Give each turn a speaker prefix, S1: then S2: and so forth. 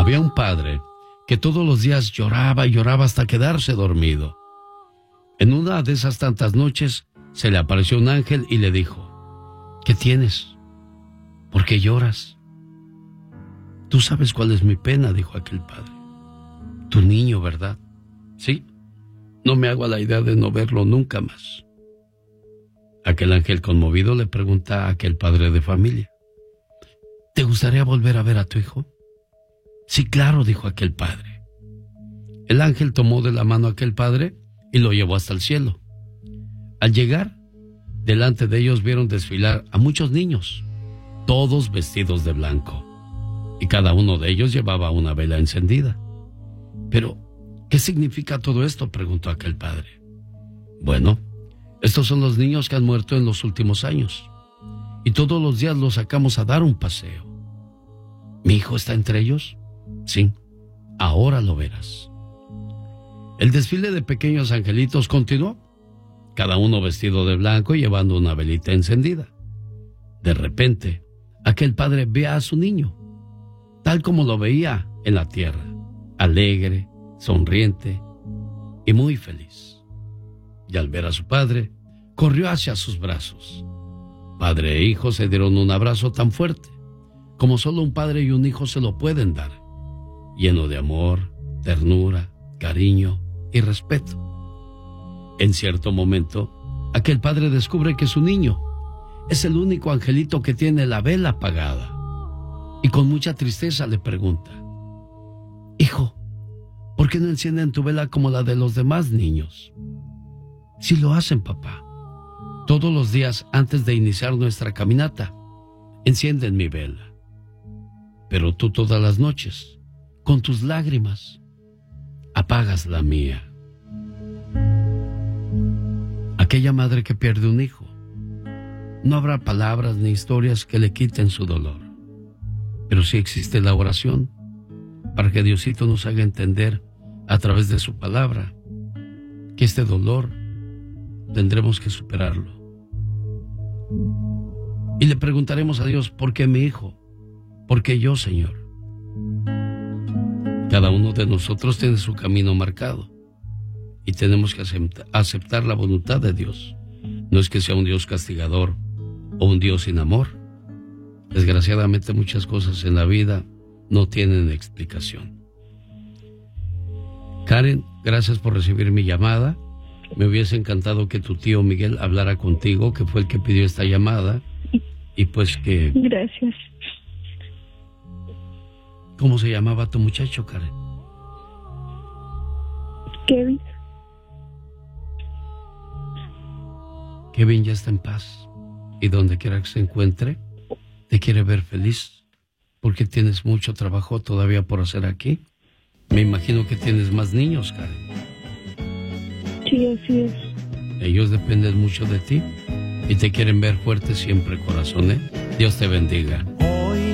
S1: Había un padre que todos los días lloraba y lloraba hasta quedarse dormido. En una de esas tantas noches se le apareció un ángel y le dijo: ¿qué tienes? ¿Por qué lloras? Tú sabes cuál es mi pena, dijo aquel padre. Tu niño, ¿verdad? Sí, no me hago a la idea de no verlo nunca más. Aquel ángel conmovido le pregunta a aquel padre de familia: ¿te gustaría volver a ver a tu hijo? Sí, claro, dijo aquel padre. El ángel tomó de la mano a aquel padre y lo llevó hasta el cielo. Al llegar, delante de ellos vieron desfilar a muchos niños, todos vestidos de blanco, y cada uno de ellos llevaba una vela encendida. Pero, ¿qué significa todo esto?, preguntó aquel padre. Bueno, estos son los niños que han muerto en los últimos años, y todos los días los sacamos a dar un paseo. ¿Mi hijo está entre ellos? Sí, ahora lo verás. El desfile de pequeños angelitos continuó, cada uno vestido de blanco y llevando una velita encendida. De repente, aquel padre ve a su niño, tal como lo veía en la tierra, alegre, sonriente y muy feliz. Y al ver a su padre, corrió hacia sus brazos. Padre e hijo se dieron un abrazo tan fuerte como solo un padre y un hijo se lo pueden dar, lleno de amor, ternura, cariño y respeto. En cierto momento, aquel padre descubre que su niño es el único angelito que tiene la vela apagada, y con mucha tristeza le pregunta: hijo, ¿por qué no encienden tu vela como la de los demás niños? Sí lo hacen, papá. Todos los días antes de iniciar nuestra caminata, encienden mi vela. Pero tú todas las noches, con tus lágrimas, apagas la mía. Aquella madre que pierde un hijo, no habrá palabras ni historias que le quiten su dolor. Pero sí existe la oración para que Diosito nos haga entender a través de su palabra que este dolor tendremos que superarlo. Y le preguntaremos a Dios: ¿por qué mi hijo? ¿Por qué yo, Señor? Cada uno de nosotros tiene su camino marcado y tenemos que aceptar la voluntad de Dios. No es que sea un Dios castigador o un Dios sin amor. Desgraciadamente muchas cosas en la vida no tienen explicación. Karen, gracias por recibir mi llamada. Me hubiese encantado que tu tío Miguel hablara contigo, que fue el que pidió esta llamada. Y pues que...
S2: Gracias.
S1: ¿Cómo se llamaba tu muchacho, Karen?
S2: Kevin.
S1: Kevin ya está en paz. Y donde quiera que se encuentre, te quiere ver feliz. Porque tienes mucho trabajo todavía por hacer aquí. Me imagino que tienes más niños, Karen.
S2: Sí, así es.
S1: Ellos dependen mucho de ti y te quieren ver fuerte siempre, corazón, ¿eh? Dios te bendiga.